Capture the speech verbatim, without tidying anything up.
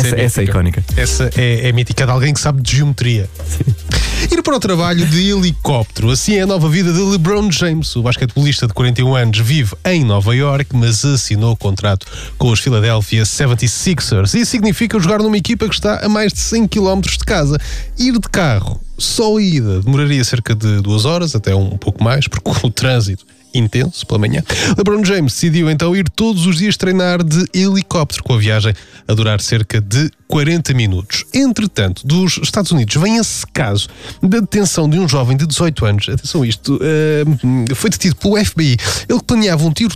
essa, é, essa é icónica. Essa é, é mítica, de alguém que sabe de geometria. Sim. Ir para o trabalho de helicóptero. Assim é a nova vida de LeBron James. O basquetebolista de quarenta e um anos vive em Nova Iorque, mas assinou contrato com os Philadelphia setenta e seis ers. Isso significa jogar numa equipa que está a mais de cem quilómetros de casa. Ir de carro, só a ida, demoraria cerca de duas horas, até um pouco mais, porque o trânsito intenso pela manhã. LeBron James decidiu então ir todos os dias treinar de helicóptero, com a viagem a durar cerca de quarenta minutos. Entretanto, dos Estados Unidos vem esse caso da detenção de um jovem de dezoito anos. Atenção a isto, uh, foi detido pelo F B I. Ele planeava um, tiro,